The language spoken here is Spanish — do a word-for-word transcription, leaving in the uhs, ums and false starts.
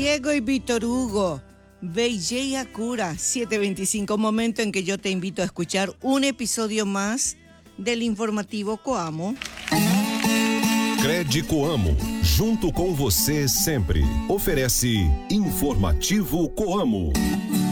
Diego y Víctor Hugo, Beijei Acura, siete veinticinco, momento en que yo te invito a escuchar un episodio más del informativo Coamo. Cred Coamo, junto com você sempre. Oferece Informativo Coamo.